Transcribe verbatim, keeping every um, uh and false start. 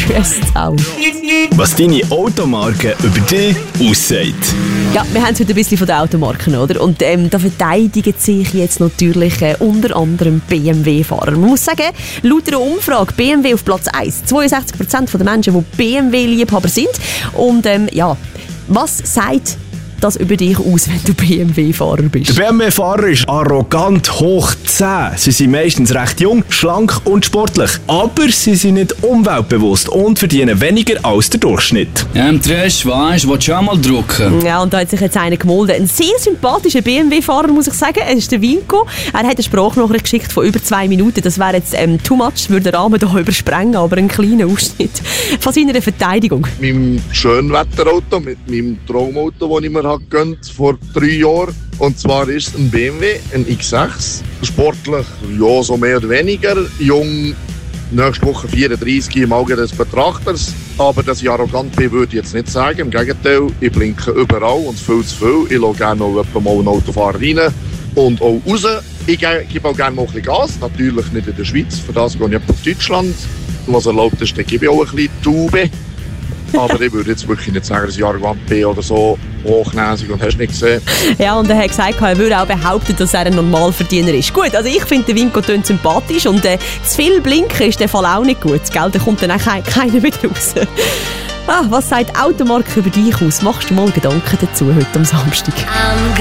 Tschüss zusammen. Was deine Automarke über dich aussagt. Ja, wir haben es heute ein bisschen von den Automarken, oder? Und ähm, da verteidigen sich jetzt natürlich äh, unter anderem B M W-Fahrer. Man muss sagen, laut einer Umfrage B M W auf Platz eins. zweiundsechzig Prozent der Menschen, die B M W-Liebhaber sind. Und ähm, ja, was sagt das über dich aus, wenn du B M W-Fahrer bist? Der B M W-Fahrer ist arrogant hoch zehn. Sie sind meistens recht jung, schlank und sportlich. Aber sie sind nicht umweltbewusst und verdienen weniger als der Durchschnitt. Ja, im Trash, weißt du, willst du auch mal drucken? Ja, und da hat sich jetzt einer gemolden. Ein sehr sympathischer B M W-Fahrer, muss ich sagen. Es ist der Vinko. Er hat eine Sprachnachricht geschickt von über zwei Minuten. Das wäre jetzt ähm, too much, würde den Rahmen hier übersprengen, aber ein kleiner Ausschnitt von seiner Verteidigung. Mit meinem Schönwetterauto, mit meinem Traumauto, das ich mir habe gegönnt, vor drei Jahren. Und zwar ist es ein B M W, ein X sechs. Sportlich, ja, so mehr oder weniger. Jung, nächste Woche vierunddreißig im Auge des Betrachters. Aber dass ich arrogant bin, würde ich jetzt nicht sagen. Im Gegenteil, ich blinke überall und viel zu viel. Ich schaue gerne noch mal einen Autofahrer rein und auch raus. Ich gebe auch gerne mal ein bisschen Gas. Natürlich nicht in der Schweiz, für das gehe ich auf Deutschland. Was erlaubt ist, dann gebe ich auch ein bisschen Tube. Aber ich würde jetzt wirklich nicht sagen, dass ich arrogant bin oder so hochnäsig und hast nicht gesehen. Ja, und er hat gesagt, er würde auch behaupten, dass er ein Normalverdiener ist. Gut, also ich finde, der Vinko tönt sympathisch und äh, zu viel blinken ist in dem Fall auch nicht gut. Gell? Da kommt dann auch kein, keiner wieder raus. Ah, was sagt Automarke über dich aus? Machst du mal Gedanken dazu heute am Samstag?